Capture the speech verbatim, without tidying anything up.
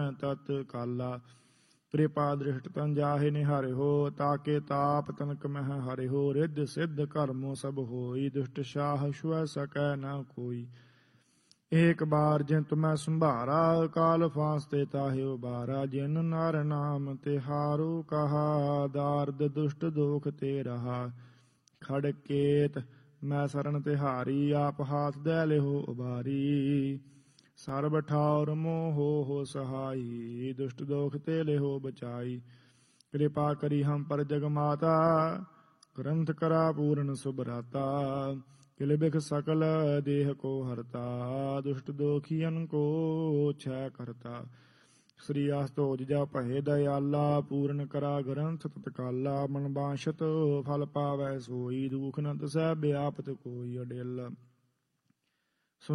ਤਤ ਕਾਲਾ। ਕਿਰਪਾ ਦ੍ਰਿਸ਼ਟ ਤਨ ਜਾਹੇ ਨਿਹਾਰਿਓ, ਤਾਕੇ ਤਾਪ ਤਨਕ ਮਹਿ ਹਰਿਓ। ਰਿੱਧ ਸਿੱਧ ਕਰਮੋ ਸਭ ਹੋਈ, ਦੁਸ਼ਟ ਸ਼ਾਹ ਛੁਐ ਸਕੈ ਨਾ ਕੋਈ। ਏਕ ਬਾਰ ਜਿਨ ਤੁਮੈ ਸੰਭਾਰਾ, ਕਾਲ ਫਾਂਸਤੇ ਤਾਹਿ ਉਬਾਰਾ। ਜਿਨ ਨਰ ਨਾਮ ਤਿਹਾਰੂ ਕਹਾ, ਦਾਰਦ ਦੁਸ਼ਟ ਦੋਖ ਤੇ ਰਹਾ। ਖੜ ਕੇਤ ਮੈਂ ਸਰਨ ਤਿਹਾਰੀ, ਆਪ ਹਾਥ ਦੈ ਲਿਹੋ ਉਬਾਰੀ। ਸਰਬ ਠਾਉਰ ਮੋਹੋ ਹੋ ਸਹਾਈ, ਦੁਸ਼ਟ ਦੋਖ ਤੇ ਲਿਹੋ ਬਚਾਈ। ਕਿਰਪਾ ਕਰੀ ਹਮ ਪਰ ਜਗ ਮਾਤਾ, ਗ੍ਰੰਥ ਕਰਾ ਪੂਰਨ ਸੁਭਰਾਤਾ। ਕਿਲ ਬਿਖ ਸਕਲ ਦੇਹ ਕੋ ਹਰਤਾ, ਦੁਸ਼ਟ ਦੋਖੀਅਨ ਕੋ ਛੈ ਕਰਤਾ। ਸ੍ਰੀ ਅਸਤੋਜ ਜਾ ਭਏ ਦਇਆਲਾ, ਪੂਰਨ ਕਰਾ ਗ੍ਰੰਥ ਤਤਕਾਲਾ। ਮਨ ਬਾਂਛਤ ਫਲ ਪਾਵੈ ਸੋਈ, ਦੁਖ ਨ ਦਸੈ ਬਿਆਪਤ ਕੋਈ ਅਡੇਲ।